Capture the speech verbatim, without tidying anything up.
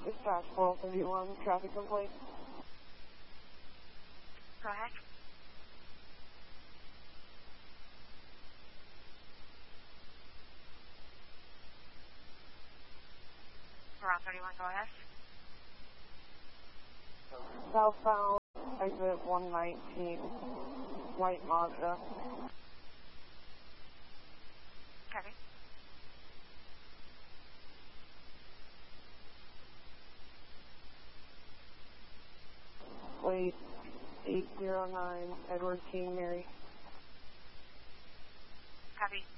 Dispatch twelve thirty-one, traffic complaint. Go ahead. Route thirty-one, go ahead. Southbound, exit one nineteen, white Mazda. Copy. Plate eight zero nine, Edward King Mary. Copy.